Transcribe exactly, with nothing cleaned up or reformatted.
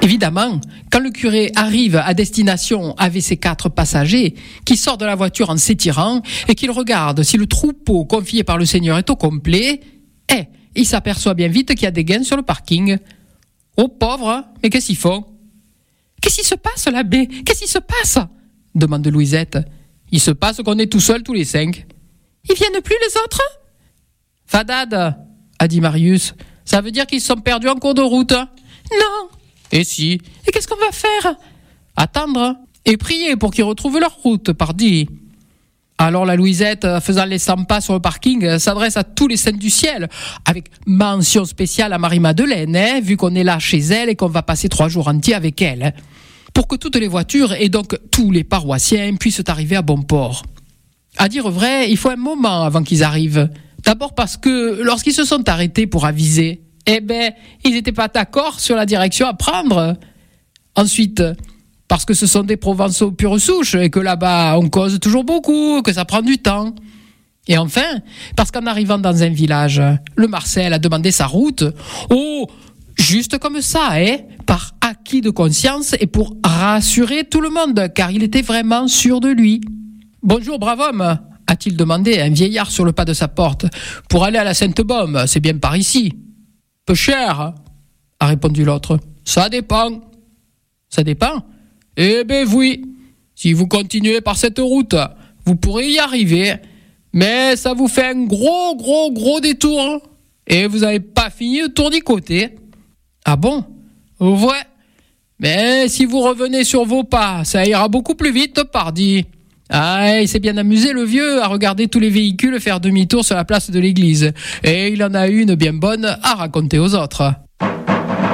Évidemment, quand le curé arrive à destination avec ses quatre passagers, qu'il sort de la voiture en s'étirant et qu'il regarde si le troupeau confié par le Seigneur est au complet, eh, il s'aperçoit bien vite qu'il y a des gains sur le parking. Oh pauvre, mais qu'est-ce qu'ils font ? Qu'est-ce qui se passe, l'abbé ? Qu'est-ce qui se passe ? Demande Louisette. Il se passe qu'on est tout seuls tous les cinq. Ils viennent plus les autres ? Fadade, a dit Marius. Ça veut dire qu'ils se sont perdus en cours de route. Non. Et si ? Et qu'est-ce qu'on va faire ? Attendre et prier pour qu'ils retrouvent leur route, pardi. Alors la Louisette, faisant les cent pas sur le parking, s'adresse à tous les saints du ciel, avec mention spéciale à Marie-Madeleine, hein, vu qu'on est là chez elle et qu'on va passer trois jours entiers avec elle, hein, pour que toutes les voitures et donc tous les paroissiens puissent arriver à bon port. À dire vrai, il faut un moment avant qu'ils arrivent. D'abord parce que lorsqu'ils se sont arrêtés pour aviser, eh ben, ils n'étaient pas d'accord sur la direction à prendre. Ensuite, parce que ce sont des Provençaux pure souche et que là-bas, on cause toujours beaucoup, que ça prend du temps. Et enfin, parce qu'en arrivant dans un village, le Marcel a demandé sa route. Oh, juste comme ça, hein, par acquis de conscience et pour rassurer tout le monde, car il était vraiment sûr de lui. « Bonjour, brave homme !» a-t-il demandé à un vieillard sur le pas de sa porte. « Pour aller à la Sainte-Baume, c'est bien par ici. »« Peu cher !» a répondu l'autre. « Ça dépend. »« Ça dépend ? Eh ben oui. Si vous continuez par cette route, vous pourrez y arriver. Mais ça vous fait un gros, gros, gros détour. Et vous n'avez pas fini le tour du côté. »« Ah bon ? Ouais. Mais si vous revenez sur vos pas, ça ira beaucoup plus vite, pardi. » Ah, il s'est bien amusé, le vieux, à regarder tous les véhicules faire demi-tour sur la place de l'église. Et il en a une bien bonne à raconter aux autres.